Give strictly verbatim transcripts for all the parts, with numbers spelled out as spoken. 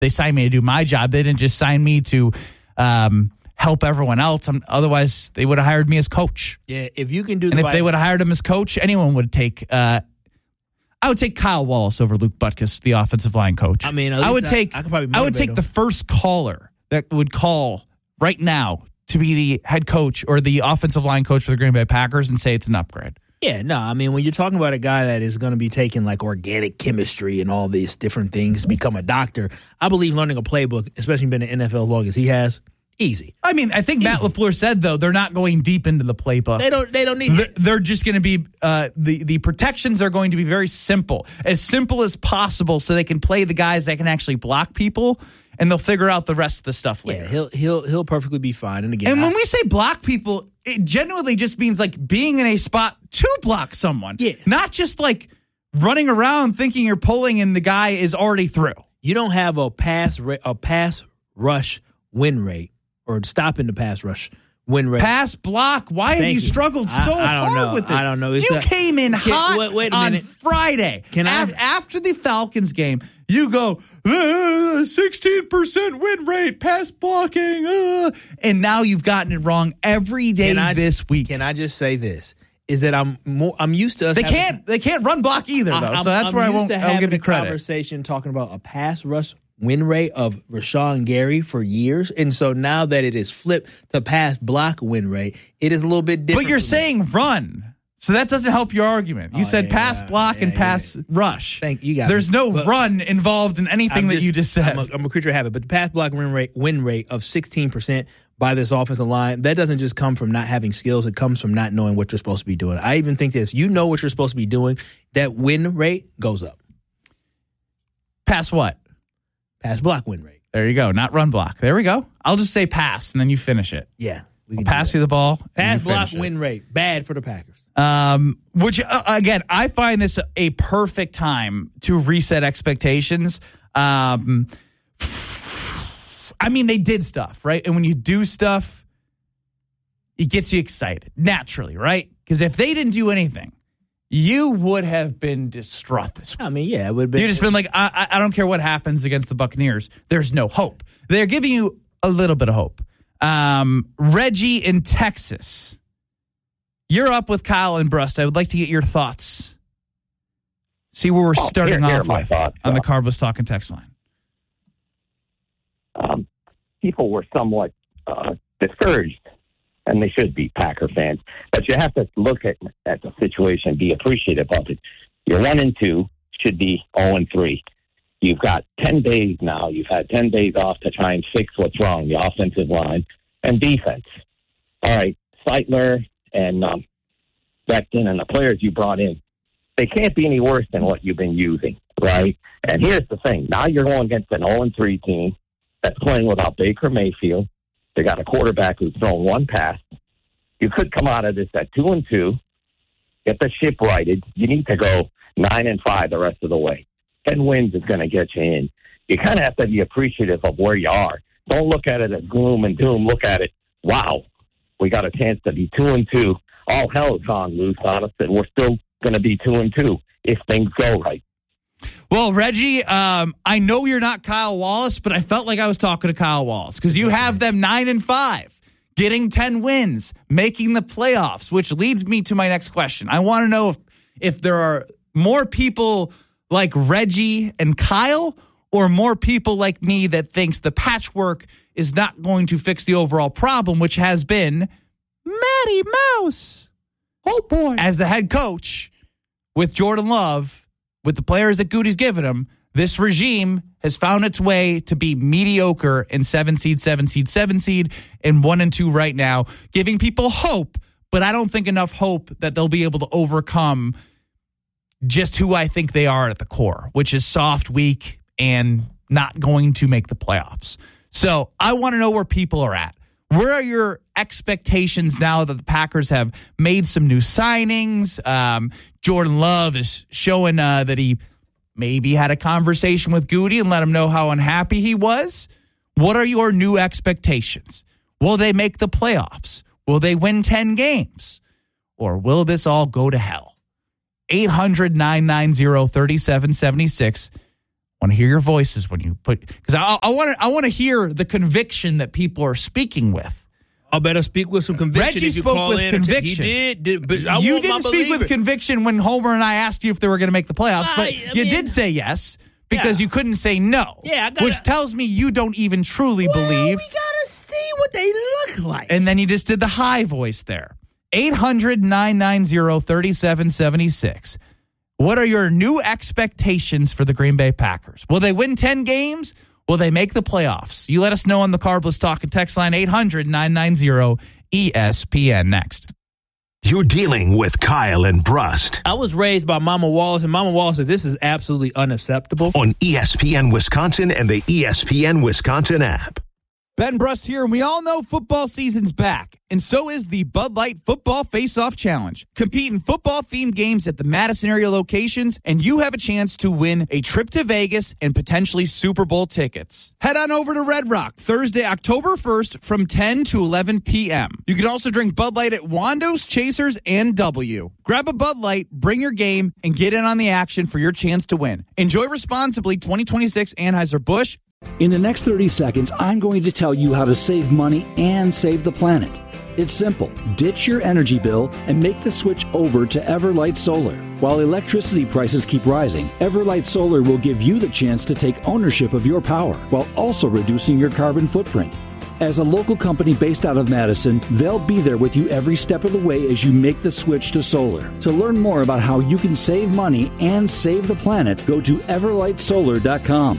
They signed me to do my job. They didn't just sign me to um, help everyone else. I'm, otherwise, they would have hired me as coach. Yeah, if you can do the And if right- they would have hired him as coach, anyone would take uh, I would take Kyle Wallace over Luke Butkus, the offensive line coach. I mean, at I would least I- take I could probably I would motivate take him. the first caller that would call right now to be the head coach or the offensive line coach for the Green Bay Packers and say it's an upgrade. Yeah, no, I mean, when you're talking about a guy that is going to be taking like organic chemistry and all these different things to become a doctor, I believe learning a playbook, especially been in the N F L as long as he has, easy. I mean, I think Matt LaFleur said, though, they're not going deep into the playbook. They don't They don't need They're, they're just going to be, uh, the, the protections are going to be very simple, as simple as possible so they can play the guys that can actually block people, and they'll figure out the rest of the stuff later. Yeah, he'll he'll he'll perfectly be fine. And again, And when I- we say block people, it genuinely just means like being in a spot to block someone. Yeah. Not just like running around thinking you're pulling and the guy is already through. you don't have a pass ra- a pass rush win rate or stopping the pass rush win rate. Pass block. Why have Thank you you. struggle I- so I don't hard know. with this? I don't know. It's You a- came in Can- hot wait- wait a on minute. Friday. Can I- Af- after the Falcons game, you go uh, sixteen percent win rate, pass blocking, uh, and now you've gotten it wrong every day Can I- this week. Can I just say this? Is that I'm more I'm used to us They having- can't. They can't run block either, though. I- I'm- so that's I'm where I used won't. to I'll having give you a credit. conversation talking about a pass rush win rate of Rashawn Gary for years, and so now that it is flipped to pass block win rate, it is a little bit different. But you're for me. saying run, so that doesn't help your argument. You Oh, said yeah, pass yeah, block yeah, and yeah. pass rush. Thank you. Got There's me. no But run involved in anything I'm that you just said. I'm a, I'm a creature of habit, but the pass block win rate win rate of sixteen percent by this offensive line, that doesn't just come from not having skills. It comes from not knowing what you're supposed to be doing. I even think this: you know what you're supposed to be doing, that win rate goes up. Pass what? Pass block win rate. There you go. Not run block. There we go. I'll just say pass, and then you finish it. Yeah, we I'll can do pass that. you the ball. and Pass you block finish it. win rate bad for the Packers. Um, which uh, again, I find this a perfect time to reset expectations. Um, I mean, they did stuff, right? And when you do stuff, it gets you excited naturally, right? Because if they didn't do anything, you would have been distraught this week. I mean, yeah, it would have been. You'd just been like, I, I I don't care what happens against the Buccaneers. There's no hope. They're giving you a little bit of hope. Um, Reggie in Texas. You're up with Kyle and Brust. I would like to get your thoughts. See where we're Oh, starting here- here off are my with thoughts, on the uh, Carbos Talking text line. um, people were somewhat uh, discouraged, and they should be, Packer fans. But you have to look at at the situation, be appreciative of it. You're one and two, should be zero and three. You've got ten days now. You've had ten days off to try and fix what's wrong, the offensive line and defense. All right, Seitler and um, Becton and the players you brought in, they can't be any worse than what you've been using, right? And here's the thing. Now you're going against an zero and three team that's playing without Baker Mayfield. They got a quarterback who's thrown one pass. You could come out of this at two and two, get the ship righted. You need to go nine and five the rest of the way. Ten wins is going to get you in. You kind of have to be appreciative of where you are. Don't look at it as gloom and doom. Look at it, wow, we got a chance to be two and two. All hell has gone loose on us, and we're still going to be two and two if things go right. Well, Reggie, um, I know you're not Kyle Wallace, but I felt like I was talking to Kyle Wallace because you have them nine and five, getting ten wins, making the playoffs, which leads me to my next question. I want to know if if there are more people like Reggie and Kyle, or more people like me that thinks the patchwork is not going to fix the overall problem, which has been Matty Mouse. Oh, boy. As the head coach with Jordan Love, with the players that Goody's given him, this regime has found its way to be mediocre in seven seed, seven seed, seven seed, and one and two right now, giving people hope, but I don't think enough hope that they'll be able to overcome just who I think they are at the core, which is soft, weak, and not going to make the playoffs. So I want to know where people are at. Where are your expectations now that the Packers have made some new signings? Um, Jordan Love is showing uh, that he maybe had a conversation with Goody and let him know how unhappy he was. What are your new expectations? Will they make the playoffs? Will they win ten games? Or will this all go to hell? eight hundred, nine nine zero, three seven seven six. I want to hear your voices when you put, because I, I want to I want to hear the conviction that people are speaking with. I better speak with some conviction. Reggie if you spoke call with in conviction. He did, did but I you want didn't my speak believer. with conviction when Homer and I asked you if they were going to make the playoffs, but I- I you mean- did say yes because Yeah. you couldn't say no. Yeah, I gotta- which tells me you don't even truly Well, believe. we gotta see what they look like. And then you just did the high voice there. eight hundred, nine nine zero, three seven seven six. What are your new expectations for the Green Bay Packers? Will they win ten games? Will they make the playoffs? You let us know on the Carbless Talk and text line eight hundred, nine nine zero, E S P N. Next. You're dealing with Kyle and Brust I was raised by Mama Wallace, and Mama Wallace said this is absolutely unacceptable. on E S P N Wisconsin and the E S P N Wisconsin app. Ben Brust here, and we all know football season's back, and so is the Bud Light Football Face-Off Challenge. Compete in football-themed games at the Madison area locations, and you have a chance to win a trip to Vegas and potentially Super Bowl tickets. Head on over to Red Rock Thursday, October first from ten to eleven p.m. You can also drink Bud Light at Wando's, Chasers, and W. Grab a Bud Light, bring your game, and get in on the action for your chance to win. Enjoy responsibly. twenty twenty-six Anheuser-Busch. In the next thirty seconds, I'm going to tell you how to save money and save the planet. It's simple. Ditch your energy bill and make the switch over to Everlight Solar. While electricity prices keep rising, Everlight Solar will give you the chance to take ownership of your power while also reducing your carbon footprint. As a local company based out of Madison, they'll be there with you every step of the way as you make the switch to solar. To learn more about how you can save money and save the planet, go to everlight solar dot com.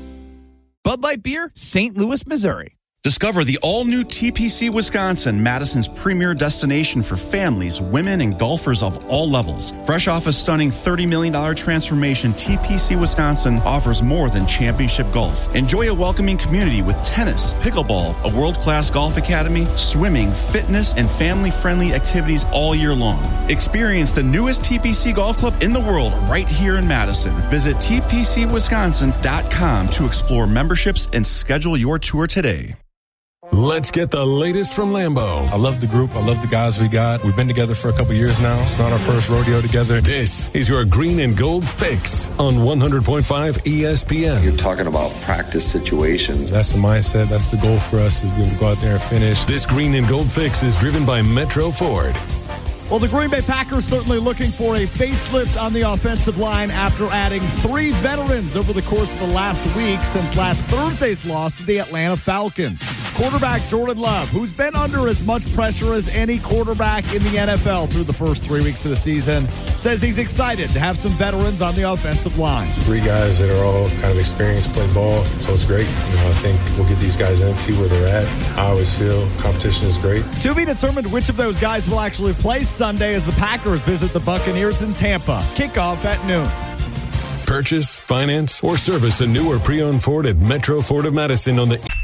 Bud Light Beer, Saint Louis, Missouri. Discover the all-new T P C Wisconsin, Madison's premier destination for families, women, and golfers of all levels. Fresh off a stunning thirty million dollars transformation, T P C Wisconsin offers more than championship golf. Enjoy a welcoming community with tennis, pickleball, a world-class golf academy, swimming, fitness, and family-friendly activities all year long. Experience the newest T P C golf club in the world right here in Madison. Visit T P C Wisconsin dot com to explore memberships and schedule your tour today. Let's get the latest from Lambeau. I love the group. I love the guys we got. We've been together for a couple years now. It's not our first rodeo together. This is your green and gold fix on one hundred point five E S P N. You're talking about practice situations. That's the mindset. That's the goal for us, is to be able to go out there and finish. This green and gold fix is driven by Metro Ford. Well, the Green Bay Packers certainly looking for a facelift on the offensive line after adding three veterans over the course of the last week since last Thursday's loss to the Atlanta Falcons. Quarterback Jordan Love, who's been under as much pressure as any quarterback in the N F L through the first three weeks of the season, says he's excited to have some veterans on the offensive line. Three guys that are all kind of experienced playing ball, so it's great. You know, I think we'll get these guys in, see where they're at. I always feel competition is great. To be determined which of those guys will actually play Sunday as the Packers visit the Buccaneers in Tampa. Kickoff at noon. Purchase, finance, or service a new or pre-owned Ford at Metro Ford of Madison on the...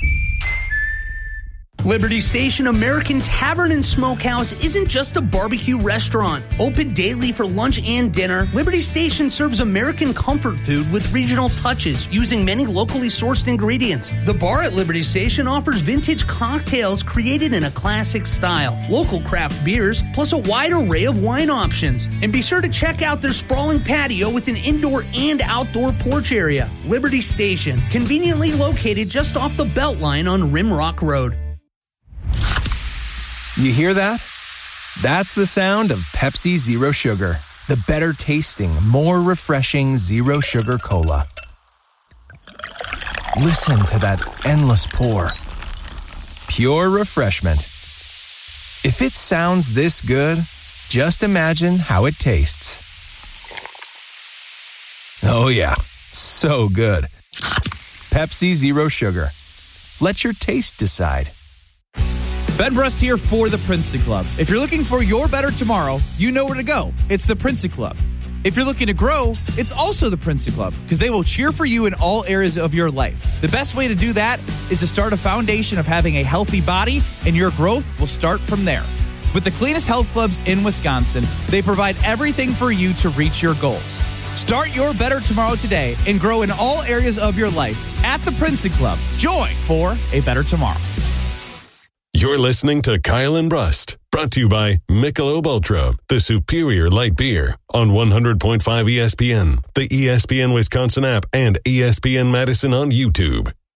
Liberty Station American Tavern and Smokehouse isn't just a barbecue restaurant. Open daily for lunch and dinner, Liberty Station serves American comfort food with regional touches using many locally sourced ingredients. The bar at Liberty Station offers vintage cocktails created in a classic style, local craft beers, plus a wide array of wine options. And be sure to check out their sprawling patio with an indoor and outdoor porch area. Liberty Station, conveniently located just off the Beltline on Rimrock Road. You hear that? That's the sound of Pepsi Zero Sugar, the better tasting, more refreshing zero sugar cola. Listen to that endless pour. Pure refreshment. If it sounds this good, just imagine how it tastes. Oh yeah, so good. Pepsi Zero Sugar. Let your taste decide. Ben Brust here for the Princeton Club. If you're looking for your better tomorrow, you know where to go. It's the Princeton Club. If you're looking to grow, it's also the Princeton Club, because they will cheer for you in all areas of your life. The best way to do that is to start a foundation of having a healthy body, and your growth will start from there. With the cleanest health clubs in Wisconsin, they provide everything for you to reach your goals. Start your better tomorrow today and grow in all areas of your life at the Princeton Club. Join for a better tomorrow. You're listening to Kyle and Brust. Brought to you by Michelob Ultra, the superior light beer, on one hundred point five E S P N, the E S P N Wisconsin app, and E S P N Madison on YouTube.